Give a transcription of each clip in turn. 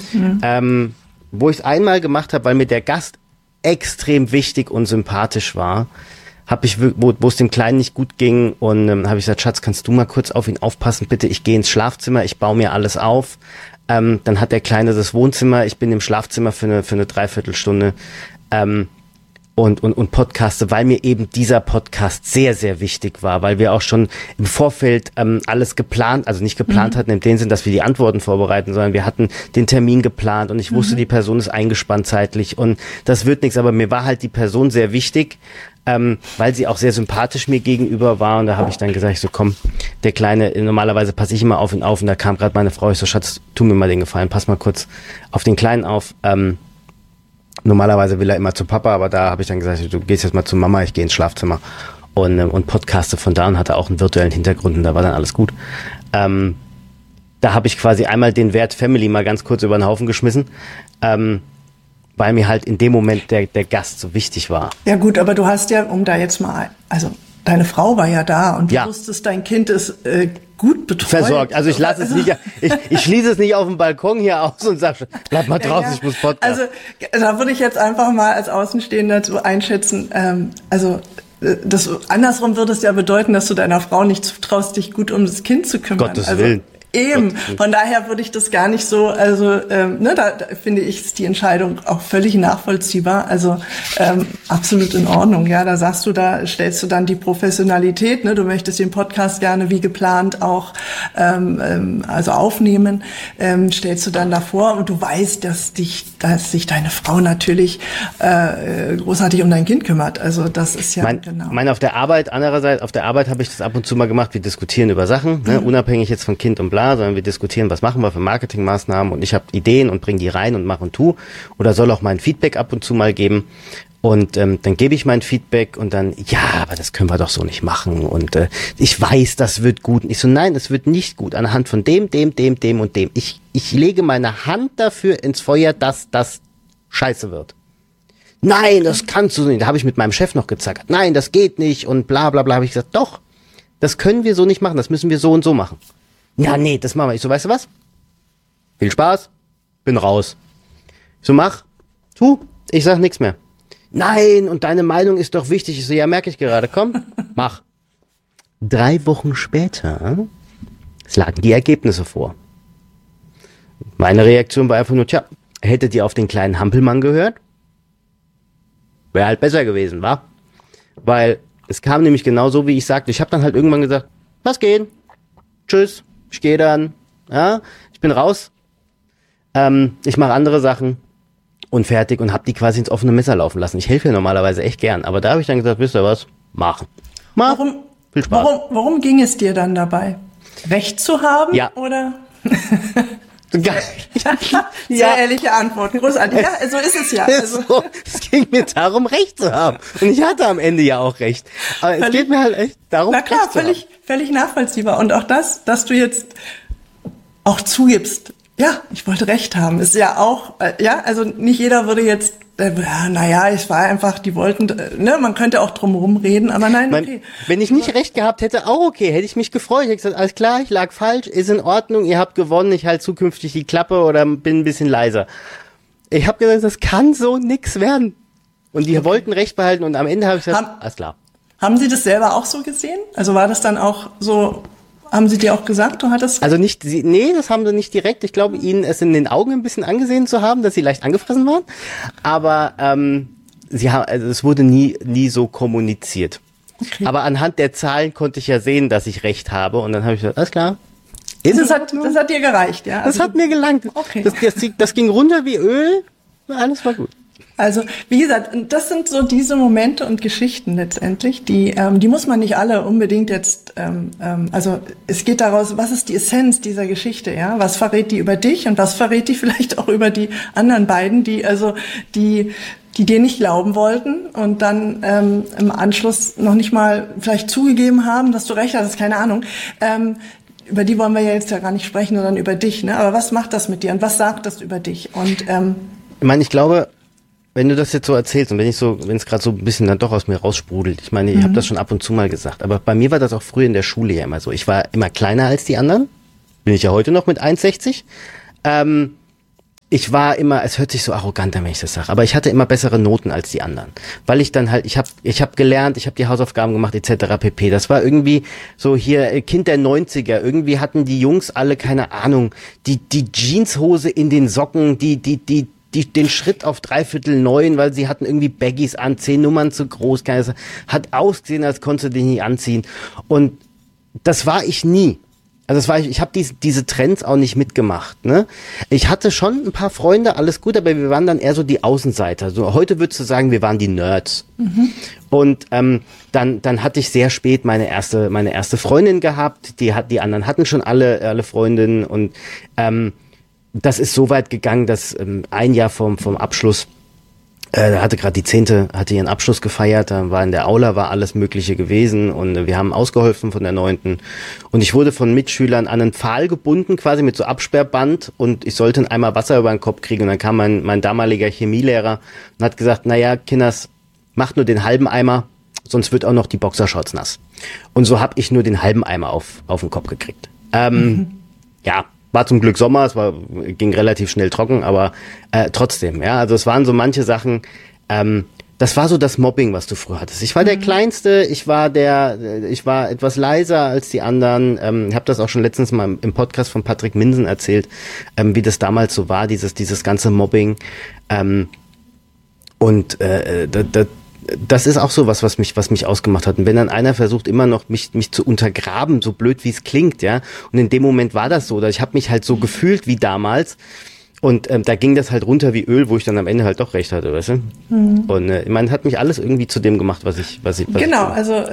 Wo ich es einmal gemacht habe, weil mir der Gast extrem wichtig und sympathisch war, wo es dem Kleinen nicht gut ging und habe ich gesagt, Schatz, kannst du mal kurz auf ihn aufpassen, bitte, ich gehe ins Schlafzimmer, ich baue mir alles auf. Dann hat der Kleine das Wohnzimmer, ich bin im Schlafzimmer für eine Dreiviertelstunde und podcaste, weil mir eben dieser Podcast sehr, sehr wichtig war, weil wir auch schon im Vorfeld alles geplant, also nicht geplant hatten in dem Sinn, dass wir die Antworten vorbereiten, sondern wir hatten den Termin geplant und ich wusste, die Person ist eingespannt zeitlich und das wird nichts, aber mir war halt die Person sehr wichtig, weil sie auch sehr sympathisch mir gegenüber war und da habe ich dann gesagt, so komm, der Kleine, normalerweise passe ich immer auf ihn auf und da kam gerade meine Frau, ich so, Schatz, tu mir mal den Gefallen, pass mal kurz auf den Kleinen auf, normalerweise will er immer zu Papa, aber da habe ich dann gesagt, du gehst jetzt mal zu Mama, ich gehe ins Schlafzimmer und podcaste von da und hatte auch einen virtuellen Hintergrund und da war dann alles gut. Da habe ich quasi einmal den Wert Family mal ganz kurz über den Haufen geschmissen, weil mir halt in dem Moment der Gast so wichtig war. Ja gut, aber du hast ja, um da jetzt mal, also deine Frau war ja da und du wusstest, dein Kind ist gut betreut. Versorgt. Also ich lasse es nicht, ich schließe es nicht auf dem Balkon hier aus und sage, bleib mal draußen, ich muss podcasten. Also da würde ich jetzt einfach mal als Außenstehender so einschätzen, das andersrum würde es ja bedeuten, dass du deiner Frau nicht zutraust, dich gut um das Kind zu kümmern. Gottes Willen. Eben, von daher würde ich das gar nicht so, da finde ich ist die Entscheidung auch völlig nachvollziehbar, also absolut in Ordnung, ja, da stellst du dann die Professionalität, ne, du möchtest den Podcast gerne wie geplant auch also aufnehmen, stellst du dann davor und du weißt, dass sich deine Frau natürlich großartig um dein Kind kümmert, also das ist ja auf der Arbeit habe ich das ab und zu mal gemacht, wir diskutieren über Sachen, ne, unabhängig jetzt von Kind und bla, sondern wir diskutieren, was machen wir für Marketingmaßnahmen und ich habe Ideen und bringe die rein und mache und tu oder soll auch mein Feedback ab und zu mal geben und dann gebe ich mein Feedback und dann, ja, aber das können wir doch so nicht machen und ich weiß, das wird gut und ich so, nein, das wird nicht gut, anhand von dem und dem. Ich lege meine Hand dafür ins Feuer, dass das scheiße wird. Nein, das kannst du nicht, da habe ich mit meinem Chef noch gezackert, nein, das geht nicht und bla bla bla, habe ich gesagt, doch, das können wir so nicht machen, das müssen wir so und so machen. Ja, nee, das machen wir. Ich so, weißt du was? Viel Spaß, bin raus. Ich so, ich sag nichts mehr. Nein, und deine Meinung ist doch wichtig. Ich so, ja, merke ich gerade, komm, mach. 3 Wochen später, es lagen die Ergebnisse vor. Meine Reaktion war einfach nur, hättet ihr auf den kleinen Hampelmann gehört? Wäre halt besser gewesen, wa? Weil es kam nämlich genau so, wie ich sagte. Ich habe dann halt irgendwann gesagt, lass gehen, tschüss. Ich gehe dann, ja, ich bin raus, ich mache andere Sachen und fertig und habe die quasi ins offene Messer laufen lassen. Ich helfe ja normalerweise echt gern, aber da habe ich dann gesagt, wisst ihr was, machen. Viel Spaß. Warum ging es dir dann dabei? Recht zu haben? Ja. Oder? Sehr ehrliche Antwort, großartig. Ja, so ist es ja. Also. Es ging mir darum, Recht zu haben. Und ich hatte am Ende ja auch Recht. Aber es geht mir halt echt darum, Recht zu haben. Völlig nachvollziehbar. Und auch das, dass du jetzt auch zugibst, ja, ich wollte Recht haben, ist ja auch, also nicht jeder würde jetzt, es war einfach, die wollten, ne, man könnte auch drumherum reden, aber nein, okay. Wenn ich nicht Recht gehabt hätte, auch okay, hätte ich mich gefreut. Ich hätte gesagt, alles klar, ich lag falsch, ist in Ordnung, ihr habt gewonnen, ich halte zukünftig die Klappe oder bin ein bisschen leiser. Ich habe gesagt, das kann so nix werden. Und die wollten Recht behalten und am Ende habe ich gesagt, alles klar. Haben Sie das selber auch so gesehen? Also war das dann auch so, haben Sie dir auch gesagt, du hattest... Also das haben sie nicht direkt. Ich glaube, ihnen es in den Augen ein bisschen angesehen zu haben, dass sie leicht angefressen waren. Aber es wurde nie so kommuniziert. Okay. Aber anhand der Zahlen konnte ich ja sehen, dass ich Recht habe. Und dann habe ich gesagt, alles klar. Das hat dir gereicht, ja? Also das hat mir gelangt. Okay. Das ging runter wie Öl. Alles war gut. Also, wie gesagt, das sind so diese Momente und Geschichten letztendlich, die muss man nicht alle unbedingt jetzt, also es geht daraus, was ist die Essenz dieser Geschichte, ja? Was verrät die über dich und was verrät die vielleicht auch über die anderen beiden, die dir nicht glauben wollten und dann im Anschluss noch nicht mal vielleicht zugegeben haben, dass du recht hattest, keine Ahnung. Über die wollen wir ja jetzt ja gar nicht sprechen, sondern über dich, ne? Aber was macht das mit dir und was sagt das über dich? Und ich meine, ich glaube, wenn du das jetzt so erzählst und wenn es gerade so ein bisschen dann doch aus mir raussprudelt, ich meine, ich habe das schon ab und zu mal gesagt, aber bei mir war das auch früher in der Schule ja immer so. Ich war immer kleiner als die anderen, bin ich ja heute noch mit 1,60. ich war immer, es hört sich so arrogant an, wenn ich das sage, aber ich hatte immer bessere Noten als die anderen, weil ich dann halt, ich hab gelernt, ich habe die Hausaufgaben gemacht etc. pp. Das war irgendwie so hier Kind der 90er, irgendwie hatten die Jungs alle, keine Ahnung, die Jeanshose in den Socken, den Schritt auf 3/4 weil sie hatten irgendwie Baggies an, 10 Nummern zu groß, hat ausgesehen, als konntest du den nie anziehen. Und das war ich nie. Also ich habe diese Trends auch nicht mitgemacht, ne? Ich hatte schon ein paar Freunde, alles gut, aber wir waren dann eher so die Außenseiter. So heute würdest du sagen, wir waren die Nerds. Mhm. Und dann hatte ich sehr spät meine erste Freundin gehabt. Die anderen hatten schon alle Freundinnen und das ist so weit gegangen, dass ein Jahr vom Abschluss hatte gerade die 10. hatte ihren Abschluss gefeiert, da war in der Aula, war alles Mögliche gewesen und wir haben ausgeholfen von der 9. Und ich wurde von Mitschülern an einen Pfahl gebunden, quasi mit so Absperrband und ich sollte einmal Wasser über den Kopf kriegen und dann kam mein damaliger Chemielehrer und hat gesagt, naja, Kinders, macht nur den halben Eimer, sonst wird auch noch die Boxershorts nass. Und so habe ich nur den halben Eimer auf den Kopf gekriegt. Ja, war zum Glück Sommer, ging relativ schnell trocken, aber trotzdem, ja, also es waren so manche Sachen, das war so das Mobbing, was du früher hattest. Ich war der Kleinste, ich war etwas leiser als die anderen, ich habe das auch schon letztens mal im Podcast von Patrick Minsen erzählt, wie das damals so war, dieses ganze Mobbing, das ist auch so was mich ausgemacht hat. Und wenn dann einer versucht, immer noch mich zu untergraben, so blöd wie es klingt, ja. Und in dem Moment war das so, oder ich habe mich halt so gefühlt wie damals. Und da ging das halt runter wie Öl, wo ich dann am Ende halt doch recht hatte, weißt du? Mhm. Und ich meine, hat mich alles irgendwie zu dem gemacht, was ich genau,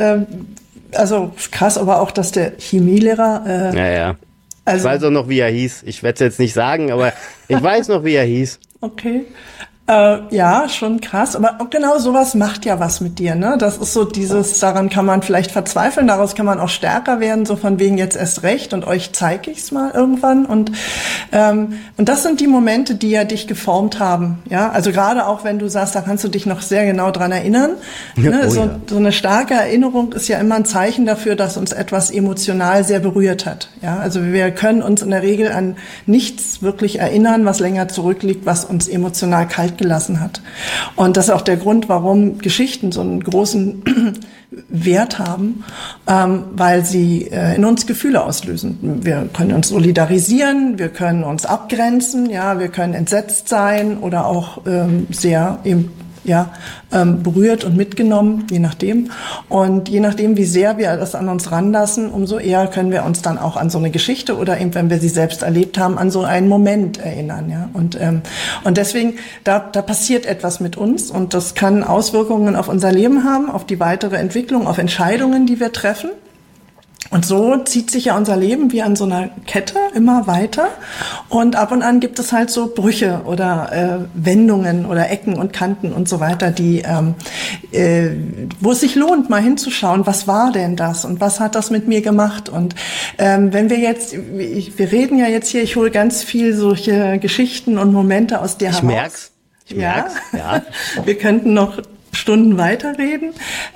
also krass, aber auch, dass der Chemielehrer. Ja. Also, ich weiß auch noch, wie er hieß. Ich werde es jetzt nicht sagen, aber ich weiß noch, wie er hieß. Okay. Ja, schon krass. Aber genau sowas macht ja was mit dir, ne? Das ist so daran kann man vielleicht verzweifeln, daraus kann man auch stärker werden, so von wegen jetzt erst recht und euch zeige ich's mal irgendwann. Und das sind die Momente, die ja dich geformt haben, ja? Also gerade auch, wenn du sagst, da kannst du dich noch sehr genau dran erinnern. Ne? Oh, so eine starke Erinnerung ist ja immer ein Zeichen dafür, dass uns etwas emotional sehr berührt hat, ja? Also wir können uns in der Regel an nichts wirklich erinnern, was länger zurückliegt, was uns emotional kalt gelassen hat. Und das ist auch der Grund, warum Geschichten so einen großen Wert haben, weil sie in uns Gefühle auslösen. Wir können uns solidarisieren, wir können uns abgrenzen, ja, wir können entsetzt sein oder auch sehr eben berührt und mitgenommen, je nachdem. Und je nachdem, wie sehr wir das an uns ranlassen, umso eher können wir uns dann auch an so eine Geschichte oder eben, wenn wir sie selbst erlebt haben, an so einen Moment erinnern. Ja? Und deswegen, da passiert etwas mit uns und das kann Auswirkungen auf unser Leben haben, auf die weitere Entwicklung, auf Entscheidungen, die wir treffen. Und so zieht sich ja unser Leben wie an so einer Kette immer weiter. Und ab und an gibt es halt so Brüche oder Wendungen oder Ecken und Kanten und so weiter, die, wo es sich lohnt, mal hinzuschauen, was war denn das und was hat das mit mir gemacht? Und wenn wir jetzt, wir reden ja jetzt hier, ich hole ganz viel solche Geschichten und Momente aus dir heraus. Ich merk's. Ja. Wir könnten noch Stunden weiterreden.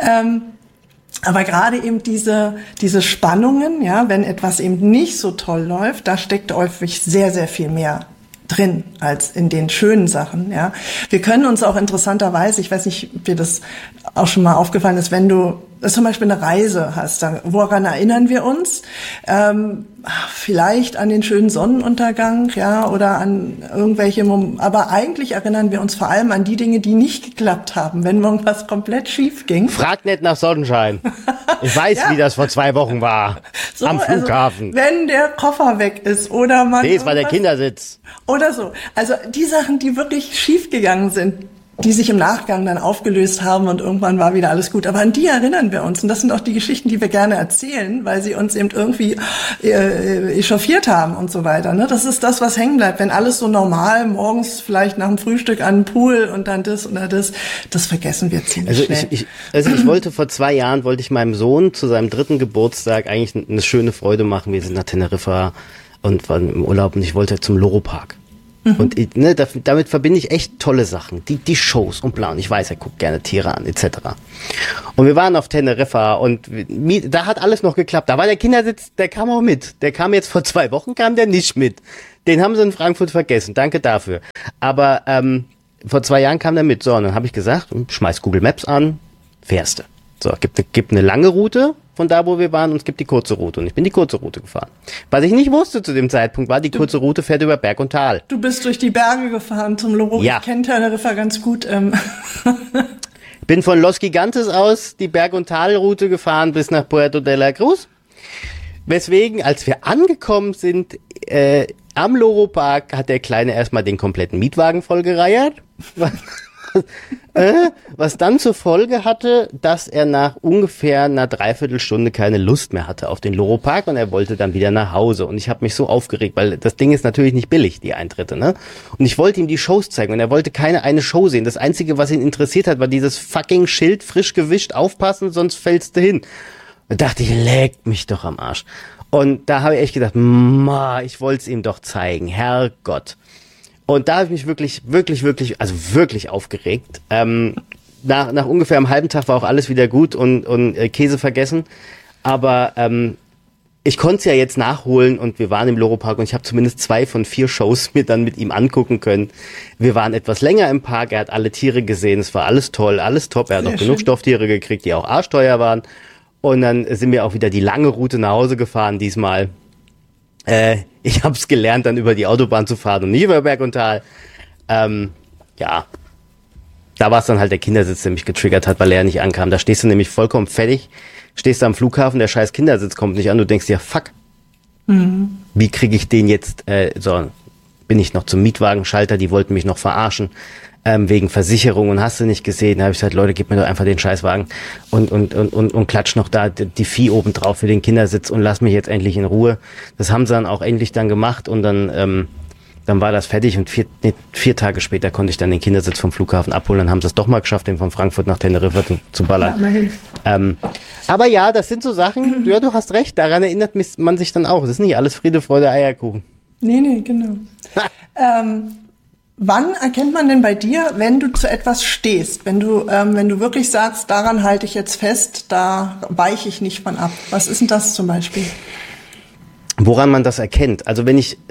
Aber gerade eben diese Spannungen, ja, wenn etwas eben nicht so toll läuft, da steckt häufig sehr, sehr viel mehr drin als in den schönen Sachen, ja. Wir können uns auch interessanterweise, ich weiß nicht, ob dir das auch schon mal aufgefallen ist, wenn du zum Beispiel eine Reise hast, dann, woran erinnern wir uns? Vielleicht an den schönen Sonnenuntergang, ja, oder an irgendwelche aber eigentlich erinnern wir uns vor allem an die Dinge, die nicht geklappt haben, wenn irgendwas komplett schief ging. Frag nicht nach Sonnenschein. Ich weiß, ja, wie das vor 2 Wochen war. So, am Flughafen. Also, wenn der Koffer weg ist oder man... Nee, es war der Kindersitz. Oder so. Also die Sachen, die wirklich schief gegangen sind, die sich im Nachgang dann aufgelöst haben und irgendwann war wieder alles gut. Aber an die erinnern wir uns. Und das sind auch die Geschichten, die wir gerne erzählen, weil sie uns eben irgendwie echauffiert haben und so weiter. Ne? Das ist das, was hängen bleibt. Wenn alles so normal, morgens vielleicht nach dem Frühstück an den Pool und dann das oder das vergessen wir ziemlich schnell. Ich wollte vor 2 Jahren, meinem Sohn zu seinem 3. Geburtstag eigentlich eine schöne Freude machen. Wir sind nach Teneriffa und waren im Urlaub und ich wollte zum Loro Park. Und damit verbinde ich echt tolle Sachen. Die Shows und bla. Und ich weiß, er guckt gerne Tiere an, etc. Und wir waren auf Teneriffa und da hat alles noch geklappt. Da war der Kindersitz, der kam auch mit. Der kam jetzt vor 2 Wochen, kam der nicht mit. Den haben sie in Frankfurt vergessen. Danke dafür. Aber vor 2 Jahren kam der mit. So, und dann habe ich gesagt, schmeiß Google Maps an, fährst du. So, gibt eine lange Route von da, wo wir waren, und es gibt die kurze Route. Und ich bin die kurze Route gefahren. Was ich nicht wusste zu dem Zeitpunkt war, die kurze Route fährt über Berg und Tal. Du bist durch die Berge gefahren zum Loro. Ja. Ich kenne Teneriffa ganz gut. Bin von Los Gigantes aus die Berg- und Talroute gefahren bis nach Puerto de la Cruz. Weswegen, als wir angekommen sind, am Loro Park, hat der Kleine erstmal den kompletten Mietwagen vollgereiert. Was dann zur Folge hatte, dass er nach ungefähr einer Dreiviertelstunde keine Lust mehr hatte auf den Loro Park und er wollte dann wieder nach Hause. Und ich habe mich so aufgeregt, weil das Ding ist natürlich nicht billig, die Eintritte, ne? Und ich wollte ihm die Shows zeigen und er wollte eine Show sehen. Das Einzige, was ihn interessiert hat, war dieses fucking Schild, frisch gewischt, aufpassen, sonst fällst du hin. Da dachte ich, leck mich doch am Arsch. Und da habe ich echt gedacht, ich wollte es ihm doch zeigen, Herrgott. Und da habe ich mich wirklich aufgeregt. Nach ungefähr einem halben Tag war auch alles wieder gut und Käse vergessen. Aber ich konnte es ja jetzt nachholen und wir waren im Loro Park und ich habe zumindest 2 von 4 Shows mir dann mit ihm angucken können. Wir waren etwas länger im Park, er hat alle Tiere gesehen, es war alles toll, alles top. Er hat noch genug Stofftiere gekriegt, die auch arschteuer waren. Und dann sind wir auch wieder die lange Route nach Hause gefahren diesmal. Ich habe es gelernt, dann über die Autobahn zu fahren und nicht über Berg und Tal. Ja, da war es dann halt der Kindersitz, der mich getriggert hat, weil er nicht ankam. Da stehst du nämlich vollkommen fertig, stehst du am Flughafen, der scheiß Kindersitz kommt nicht an, du denkst dir, fuck, wie kriege ich den jetzt, bin ich noch zum Mietwagenschalter, die wollten mich noch verarschen, wegen Versicherung und hast du nicht gesehen. Da habe ich gesagt, Leute, gib mir doch einfach den Scheißwagen und klatsch noch da die Vieh oben drauf für den Kindersitz und lass mich jetzt endlich in Ruhe. Das haben sie dann auch endlich dann gemacht und dann war das fertig und 4 Tage später konnte ich dann den Kindersitz vom Flughafen abholen. Dann haben sie es doch mal geschafft, den von Frankfurt nach Teneriffa zu ballern. Aber ja, das sind so Sachen, ja, du hast recht, daran erinnert man sich dann auch. Es ist nicht alles Friede, Freude, Eierkuchen. Nee, genau. Wann erkennt man denn bei dir, wenn du zu etwas stehst? Wenn du wirklich sagst, daran halte ich jetzt fest, da weiche ich nicht von ab. Was ist denn das zum Beispiel? Woran man das erkennt? Also wenn ich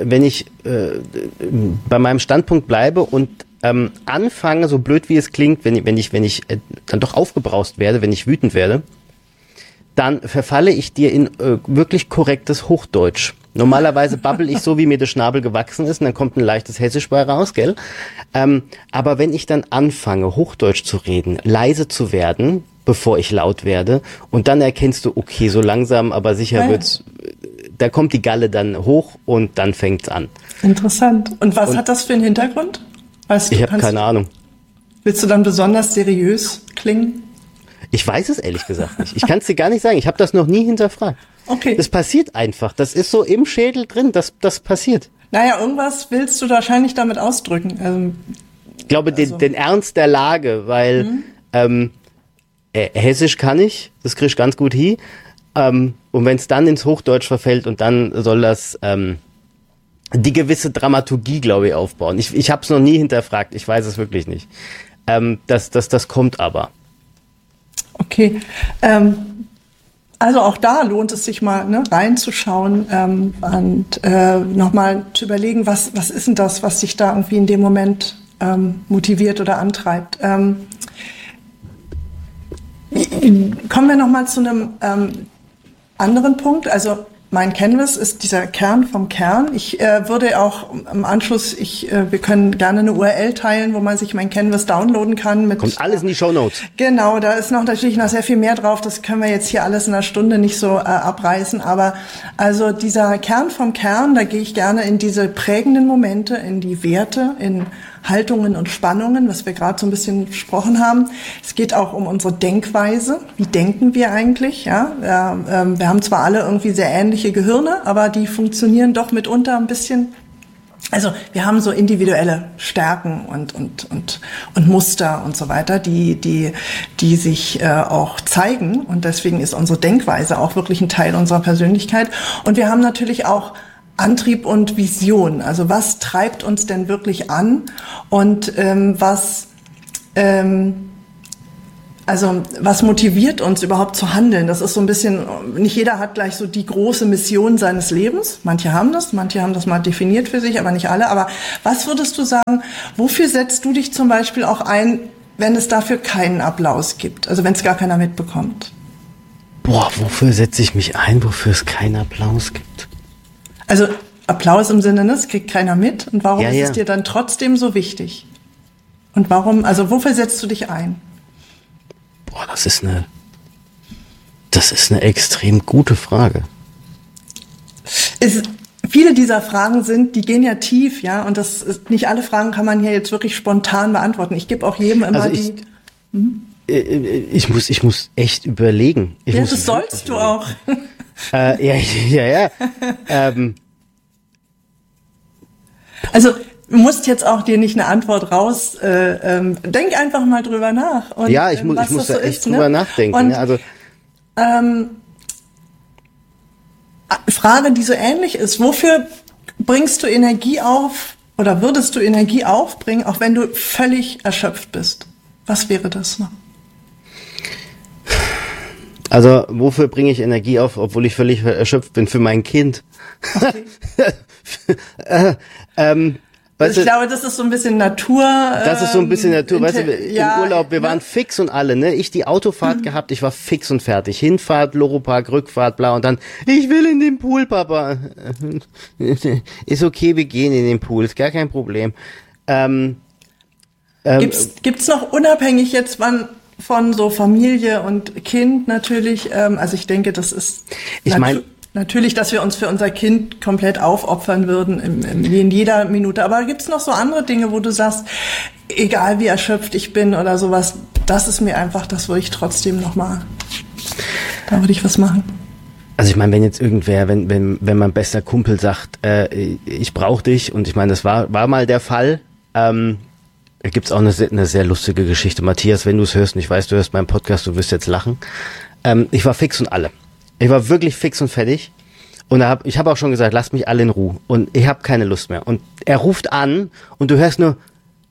bei meinem Standpunkt bleibe und anfange, so blöd wie es klingt, wenn ich dann doch aufgebraust werde, wenn ich wütend werde, dann verfalle ich dir in wirklich korrektes Hochdeutsch. Normalerweise babbel ich so, wie mir der Schnabel gewachsen ist, und dann kommt ein leichtes Hessisch bei raus, gell? Aber wenn ich dann anfange, Hochdeutsch zu reden, leise zu werden, bevor ich laut werde, und dann erkennst du, okay, so langsam, aber sicher wird's, da kommt die Galle dann hoch und dann fängt's an. Interessant. Und was hat das für einen Hintergrund? Weißt du, ich habe keine Ahnung. Willst du dann besonders seriös klingen? Ich weiß es ehrlich gesagt nicht. Ich kann es dir gar nicht sagen. Ich habe das noch nie hinterfragt. Okay. Das passiert einfach. Das ist so im Schädel drin. Das passiert. Naja, irgendwas willst du wahrscheinlich damit ausdrücken. Ich glaube, den Ernst der Lage, weil Hessisch kann ich, das krieg ich ganz gut hin. Und wenn es dann ins Hochdeutsch verfällt und dann soll das die gewisse Dramaturgie, glaube ich, aufbauen. Ich habe es noch nie hinterfragt. Ich weiß es wirklich nicht. Das kommt aber. Okay. Also auch da lohnt es sich mal reinzuschauen und nochmal zu überlegen, was ist denn das, was dich da irgendwie in dem Moment motiviert oder antreibt. Kommen wir nochmal zu einem anderen Punkt. Also mein Canvas ist dieser Kern vom Kern. Ich würde auch im Anschluss, wir können gerne eine URL teilen, wo man sich mein Canvas downloaden kann. Kommt alles in die Shownotes. Genau, da ist natürlich noch sehr viel mehr drauf. Das können wir jetzt hier alles in einer Stunde nicht so abreißen. Aber also dieser Kern vom Kern, da gehe ich gerne in diese prägenden Momente, in die Werte, in Haltungen und Spannungen, was wir gerade so ein bisschen besprochen haben. Es geht auch um unsere Denkweise. Wie denken wir eigentlich? Ja, wir haben zwar alle irgendwie sehr ähnliche Gehirne, aber die funktionieren doch mitunter ein bisschen. Also wir haben so individuelle Stärken und Muster und so weiter, die sich auch zeigen. Und deswegen ist unsere Denkweise auch wirklich ein Teil unserer Persönlichkeit. Und wir haben natürlich auch Antrieb und Vision. Also was treibt uns denn wirklich an und was motiviert uns überhaupt zu handeln? Das ist so ein bisschen, nicht jeder hat gleich so die große Mission seines Lebens. Manche haben das mal definiert für sich, aber nicht alle. Aber was würdest du sagen, wofür setzt du dich zum Beispiel auch ein, wenn es dafür keinen Applaus gibt? Also wenn es gar keiner mitbekommt? Boah, wofür setze ich mich ein, wofür es keinen Applaus gibt? Also Applaus im Sinne, das kriegt keiner mit. Und warum ist es dir dann trotzdem so wichtig? Und warum, also wofür setzt du dich ein? Boah, das ist eine extrem gute Frage. Viele dieser Fragen die gehen ja tief, ja, und nicht alle Fragen kann man hier jetzt wirklich spontan beantworten. Ich gebe auch jedem immer Ich muss echt überlegen. Das sollst du auch. Ja. Also du musst jetzt auch dir nicht eine Antwort raus. Denk einfach mal drüber nach. Und, ja, ich muss da echt drüber nachdenken. Und, also Frage, die so ähnlich ist: Wofür bringst du Energie auf oder würdest du Energie aufbringen, auch wenn du völlig erschöpft bist? Was wäre das noch? Also, wofür bringe ich Energie auf, obwohl ich völlig erschöpft bin? Für mein Kind. Okay. Ich glaube, das ist so ein bisschen Natur. Das ist so ein bisschen Natur. Weißt du, im Urlaub, wir waren fix und alle, ne? Ich die Autofahrt gehabt, ich war fix und fertig. Hinfahrt, Loropark, Rückfahrt, bla, und dann, ich will in den Pool, Papa. Ist okay, wir gehen in den Pool, ist gar kein Problem. Gibt's noch unabhängig jetzt von so Familie und Kind natürlich, also ich denke, das ist natürlich, dass wir uns für unser Kind komplett aufopfern würden in jeder Minute. Aber gibt's noch so andere Dinge, wo du sagst, egal wie erschöpft ich bin oder sowas, das ist mir einfach, das würde ich trotzdem nochmal, da würde ich was machen. Also ich meine, wenn jetzt irgendwer, wenn mein bester Kumpel sagt, ich brauche dich, und ich meine, das war mal der Fall, da gibt's auch eine sehr lustige Geschichte. Matthias, wenn du es hörst, und ich weiß, du hörst meinen Podcast, du wirst jetzt lachen. Ich war fix und alle. Ich war wirklich fix und fertig. Und ich habe auch schon gesagt, lasst mich alle in Ruhe. Und ich habe keine Lust mehr. Und er ruft an und du hörst nur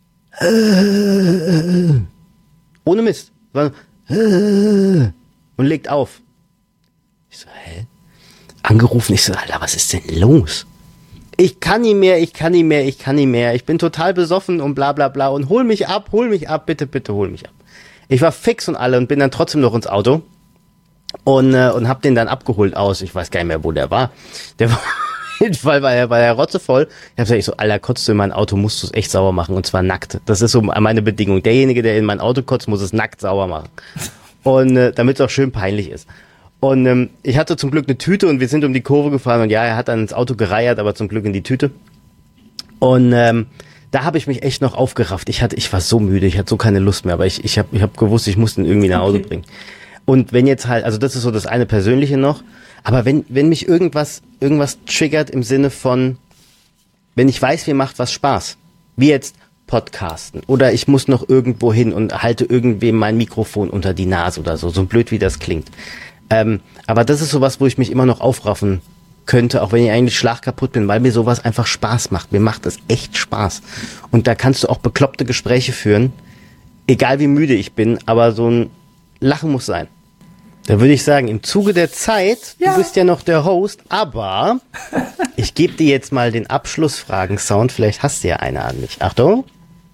ohne Mist. Und legt auf. Ich so, hä? Angerufen, ich so, Alter, was ist denn los? Ich kann nicht mehr. Ich bin total besoffen und bla bla bla. Und hol mich ab, bitte hol mich ab. Ich war fix und alle und bin dann trotzdem noch ins Auto. Und hab den dann abgeholt aus. Ich weiß gar nicht mehr, wo der war. Der war auf jeden Fall war er rotzevoll. Ich hab gesagt, alle kotzt du in mein Auto, musst du es echt sauber machen, und zwar nackt. Das ist so meine Bedingung. Derjenige, der in mein Auto kotzt, muss es nackt sauber machen. Und damit es auch schön peinlich ist. Und ich hatte zum Glück eine Tüte und wir sind um die Kurve gefahren und ja, er hat dann ins Auto gereiert, aber zum Glück in die Tüte. Und da habe ich mich echt noch aufgerafft. Ich war so müde, ich hatte so keine Lust mehr, aber ich hab gewusst, ich muss ihn irgendwie nach Hause bringen. Und wenn jetzt halt, also das ist so das eine Persönliche noch, aber wenn mich irgendwas triggert im Sinne von, wenn ich weiß, mir macht was Spaß, wie jetzt Podcasten, oder ich muss noch irgendwo hin und halte irgendwem mein Mikrofon unter die Nase oder so blöd wie das klingt. Aber das ist sowas, wo ich mich immer noch aufraffen könnte, auch wenn ich eigentlich schlagkaputt bin, weil mir sowas einfach Spaß macht. Mir macht es echt Spaß. Und da kannst du auch bekloppte Gespräche führen, egal wie müde ich bin, aber so ein Lachen muss sein. Da würde ich sagen, im Zuge der Zeit, du bist ja noch der Host, aber ich gebe dir jetzt mal den Abschlussfragen-Sound, vielleicht hast du ja eine an mich. Achtung.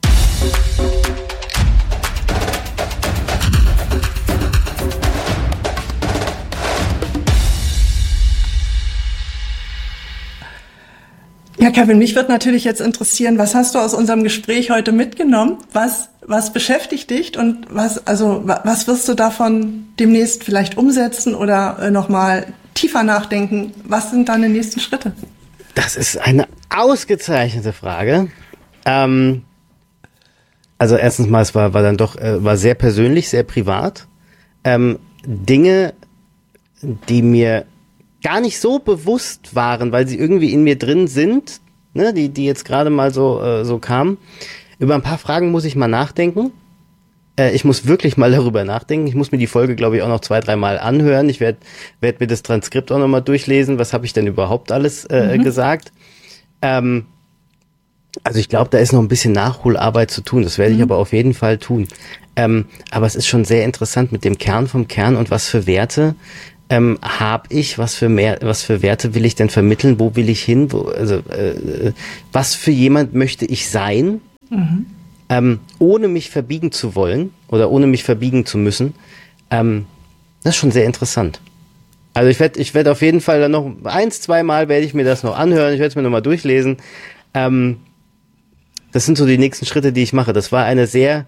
Ja, Kevin, mich wird natürlich jetzt interessieren, was hast du aus unserem Gespräch heute mitgenommen? Was beschäftigt dich und was wirst du davon demnächst vielleicht umsetzen oder nochmal tiefer nachdenken? Was sind deine nächsten Schritte? Das ist eine ausgezeichnete Frage. Also erstens mal, es war dann doch war sehr persönlich, sehr privat. Dinge, die mir gar nicht so bewusst waren, weil sie irgendwie in mir drin sind, ne, die jetzt gerade mal so kamen. Über ein paar Fragen muss ich mal nachdenken. Ich muss wirklich mal darüber nachdenken. Ich muss mir die Folge, glaube ich, auch noch 2-3 Mal anhören. Ich werd mir das Transkript auch nochmal durchlesen. Was habe ich denn überhaupt alles gesagt? Also ich glaube, da ist noch ein bisschen Nachholarbeit zu tun. Das werde ich aber auf jeden Fall tun. Aber es ist schon sehr interessant mit dem Kern vom Kern und was für Werte habe ich, was für Werte will ich denn vermitteln, wo will ich hin, was für jemand möchte ich sein, ohne mich verbiegen zu wollen oder ohne mich verbiegen zu müssen. Das ist schon sehr interessant. Also ich werd auf jeden Fall dann noch 1-2 Mal werde ich mir das noch anhören, ich werde es mir nochmal durchlesen. Das sind so die nächsten Schritte, die ich mache. Das war eine sehr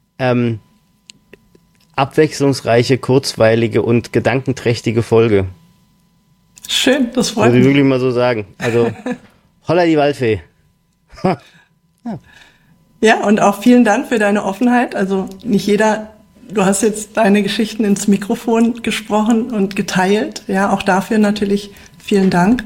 abwechslungsreiche, kurzweilige und gedankenträchtige Folge. Schön, das freut mich. Muss ich wirklich mal so sagen. Also, holla die Waldfee. Ja, und auch vielen Dank für deine Offenheit. Also nicht jeder, du hast jetzt deine Geschichten ins Mikrofon gesprochen und geteilt. Ja, auch dafür natürlich vielen Dank.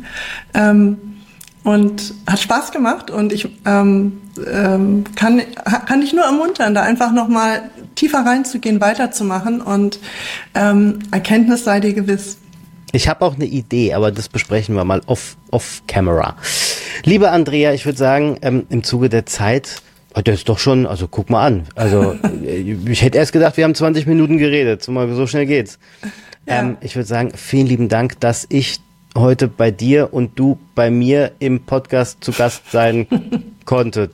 Und hat Spaß gemacht und ich kann dich nur ermuntern, da einfach nochmal tiefer reinzugehen, weiterzumachen und Erkenntnis sei dir gewiss. Ich habe auch eine Idee, aber das besprechen wir mal off-camera. Liebe Andrea, ich würde sagen, im Zuge der Zeit, das ist doch schon, also guck mal an. Also ich hätte erst gedacht, wir haben 20 Minuten geredet, so schnell geht's. Ja. Ich würde sagen, vielen lieben Dank, dass ich heute bei dir und du bei mir im Podcast zu Gast sein konnte.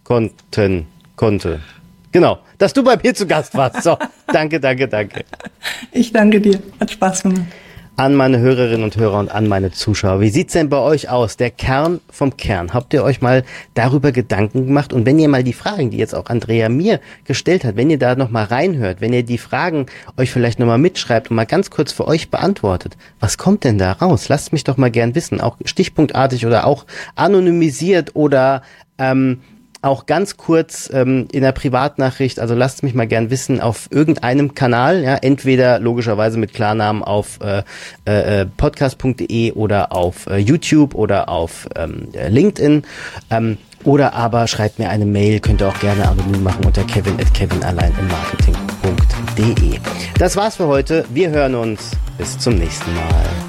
Genau, dass du bei mir zu Gast warst. So, danke. Ich danke dir, hat Spaß gemacht. An meine Hörerinnen und Hörer und an meine Zuschauer. Wie sieht's denn bei euch aus? Der Kern vom Kern. Habt ihr euch mal darüber Gedanken gemacht? Und wenn ihr mal die Fragen, die jetzt auch Andrea mir gestellt hat, wenn ihr da nochmal reinhört, wenn ihr die Fragen euch vielleicht nochmal mitschreibt und mal ganz kurz für euch beantwortet, was kommt denn da raus? Lasst mich doch mal gern wissen. Auch stichpunktartig oder auch anonymisiert oder auch ganz kurz in der Privatnachricht, also lasst mich mal gern wissen auf irgendeinem Kanal, ja, entweder logischerweise mit Klarnamen auf podcast.de oder auf YouTube oder auf LinkedIn oder aber schreibt mir eine Mail, könnt ihr auch gerne anonym machen unter kevin@kevinalleinimmarketing.de. Das war's für heute, wir hören uns, bis zum nächsten Mal.